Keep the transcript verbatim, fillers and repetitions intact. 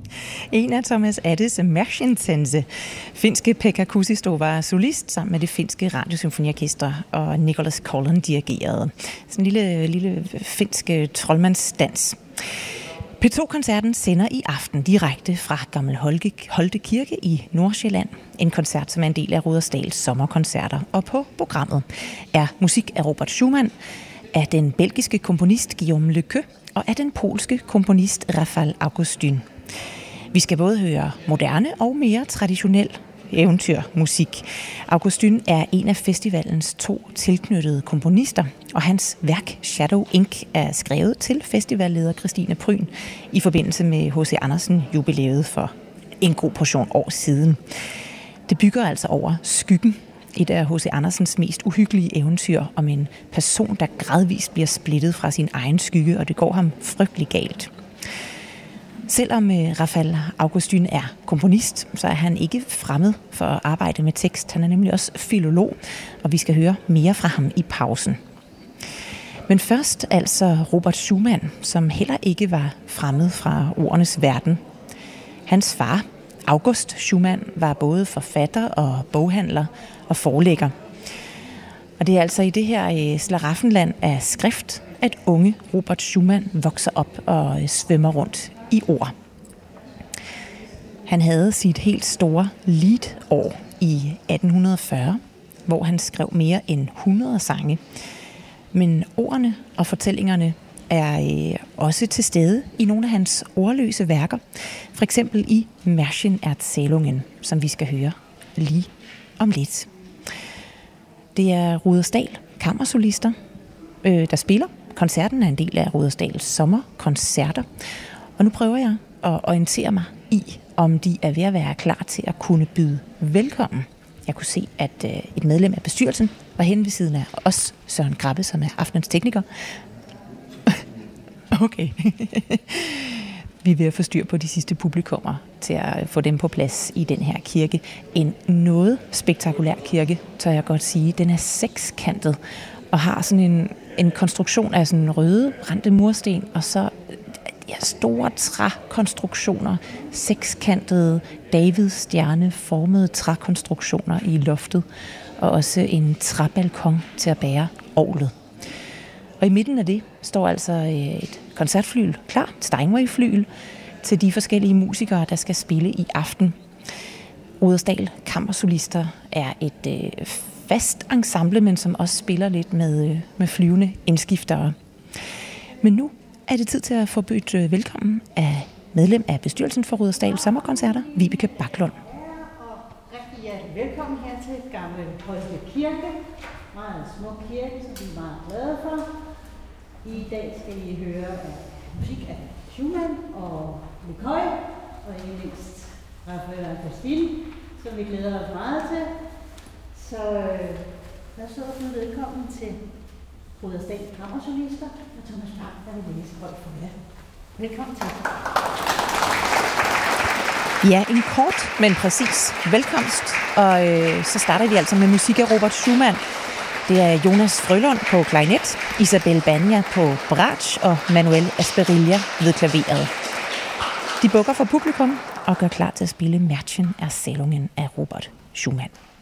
En af Thomas Addes Märchensense. Finske Pekka Kuusisto var solist sammen med det finske radiosymfoniorkester, og Nicholas Collin dirigerede. Sådan en lille, lille finsk troldmandsdans. P to-koncerten sender i aften direkte fra Gammel Holte Kirke i Nordsjælland. En koncert, som er en del af Rudersdals sommerkoncerter. Og på programmet er musik af Robert Schumann, af den belgiske komponist Guillaume Lequeux og af den polske komponist Rafal Augustyn. Vi skal både høre moderne og mere traditionel eventyrmusik. Augustyn er en af festivalens to tilknyttede komponister, og hans værk Shadow Incorporated er skrevet til festivalleder Christine Pryn i forbindelse med H C Andersen-jubilæet for en god portion år siden. Det bygger altså over Skyggen, et af H C Andersens mest uhyggelige eventyr om en person, der gradvist bliver splittet fra sin egen skygge, og det går ham frygtelig galt. Selvom Rafal Augustyn er komponist, så er han ikke fremmed for at arbejde med tekst. Han er nemlig også filolog, og vi skal høre mere fra ham i pausen. Men først altså Robert Schumann, som heller ikke var fremmed fra ordenes verden. Hans far, August Schumann, var både forfatter og boghandler og forlægger. Og det er altså i det her slaraffenland af skrift, at unge Robert Schumann vokser op og svømmer rundt i ord. Han havde sit helt store lead-år i atten fyrre, hvor han skrev mere end hundrede sange. Men ordene og fortællingerne er også til stede i nogle af hans ordløse værker. For eksempel i Märchenerzählungen, som vi skal høre lige om lidt. Det er Rudersdal kammersolister, øh, der spiller. Koncerten er en del af Rudersdals sommerkoncerter. Og nu prøver jeg at orientere mig i, om de er ved at være klar til at kunne byde velkommen. Jeg kunne se, at øh, et medlem af bestyrelsen var henne ved siden af os, Søren Grabbe, som er aftenens tekniker. Okay. Vi er ved at få styr på de sidste publikummer til at få dem på plads i den her kirke. En noget spektakulær kirke, tør jeg godt sige. Den er sekskantet og har sådan en, en konstruktion af sådan røde brændte mursten, og så ja, store trækonstruktioner, sekskantede Davidsstjerne formede trækonstruktioner i loftet, og også en træbalkon til at bære orglet. Og i midten af det står altså et koncertflyl klar, et Steinway-flyl, til de forskellige musikere, der skal spille i aften. Rudersdal Kammersolister er et øh, fast ensemble, men som også spiller lidt med, øh, med flyvende indskiftere. Men nu er det tid til at få bydt øh, velkommen af medlem af bestyrelsen for Rudersdal Sommerkoncerter, Vibeke Baklund. Rigtig hjertelig velkommen her til Gammel Holte Kirke. Meget smuk kirke, som vi er meget glade for. I dag skal I høre musik af Schumann og Lequeux, og ikke mindst Rafal Augustyn, som vi glæder os meget til. Så øh, lad os så velkommen til Rudersdal Kammersolister og Thomas Bang, der vil læse højt for jer. Velkommen til. Ja, en kort, men præcis velkomst. Og øh, så starter vi altså med musik af Robert Schumann. Det er Jonas Frølund på klarinet, Isabel Banja på bratsch og Manuel Asperilla ved klaveret. De bukker for publikum og gør klar til at spille Märchenerzählungen af Robert Schumann.